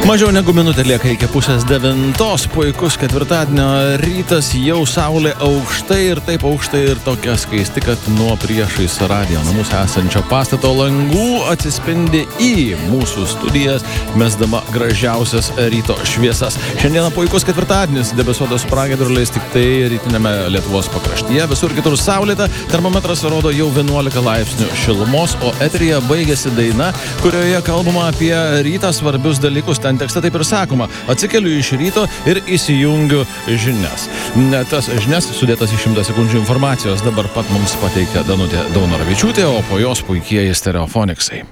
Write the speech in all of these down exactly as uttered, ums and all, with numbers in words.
Mažiau negu minutė lieka iki pusės devintos, puikus ketvirtadienio rytas, jau saulė aukštai ir taip aukštai ir tokia skaisti, kad nuo priešais radijo namus esančio pastato langų atsispindi į mūsų studijas, mesdama gražiausias ryto šviesas. Šiandieną puikus ketvirtadienis, debesuotas pragiedruliais tik tai rytinėme Lietuvos pakraštyje, visur kitur saulėta, termometras rodo jau vienuolika laipsnių šilumos, o eteryje baigėsi daina, kurioje kalbama apie rytą svarbius dalykus. Ten tekste taip ir sakoma, atsikeliu iš ryto ir įsijungiu žinias. Tas žinias sudėtas į šimtą sekundžių informacijos dabar pat mums pateikia Danutė Daunoravičiūtė, o po jos puikieji stereofoniksai.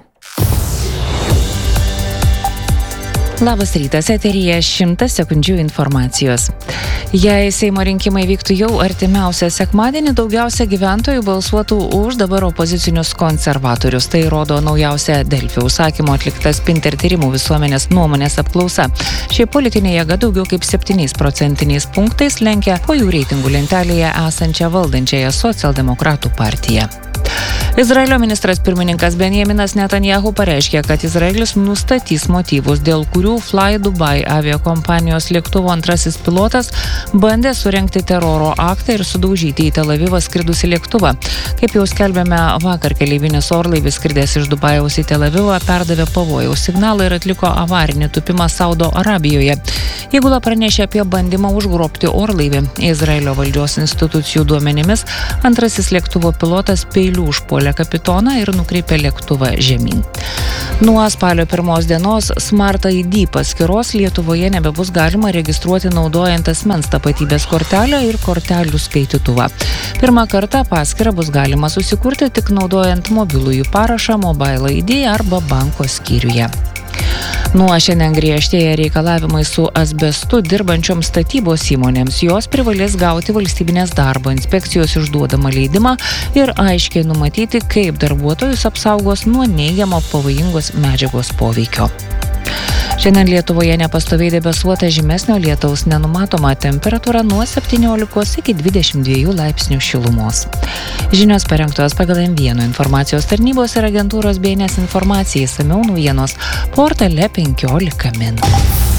Labas rytas, eteryje šimtas sekundžių informacijos. Jei Seimo rinkimai vyktų jau artimiausią sekmadienį, daugiausia gyventojų balsuotų už dabar opozicinius konservatorius. Tai rodo naujausia Delfi užsakymo atlikta Spinter tyrimų visuomenės nuomonės apklausa. Ši politinė jėga daugiau kaip septyniais procentiniais punktais lenkia po jų reitingų lentelėje esančią valdančiąją socialdemokratų partiją. Izraelio ministras pirmininkas Benjaminas Netanyahu pareiškė, kad Izraelis nustatys motyvus, dėl kurių Fly Dubai aviakompanijos lėktuvo antrasis pilotas bandė surengti teroro aktą ir sudaužyti į Tel Avivą skridusį lėktuvą. Kaip jau skelbėme, vakar keleivinis orlaivis skridęs iš Dubajaus į Tel Avivą perdavė pavojaus signalą ir atliko avarinį tupimą Saudo Arabijoje. Įgula pranešė apie bandymą užgrobti orlaivį. Izraelio valdžios institucijų duomenimis antrasis lėktuvo pilotas peiliu užpuolė kapitoną ir nukreipė lėktuvą žemyn. Nuo spalio pirmos dienos Smart I D paskyros Lietuvoje nebebus galima registruoti naudojant asmens tapatybės kortelę ir kortelių skaitytuvą. Pirmą kartą paskyrą bus galima susikurti tik naudojant mobilųjį parašą Mobile I D arba banko skyriuje. Nuo šiandien griežtėja reikalavimai su asbestu dirbančioms statybos įmonėms. Jos privalės gauti valstybinės darbo inspekcijos išduodamą leidimą ir aiškiai numatyti, kaip darbuotojus apsaugos nuo neigiamo pavojingos medžiagos poveikio. Šiandien Lietuvoje nepastoviai debesuota, žymesnio lietaus nenumatoma, temperatūra nuo septyniolikos iki dvidešimt dviejų laipsnių šilumos. Žinios parengtos pagal M vienas informacijos tarnybos ir agentūros B N S informacijai, išsamiau naujienos portale penkiolika min.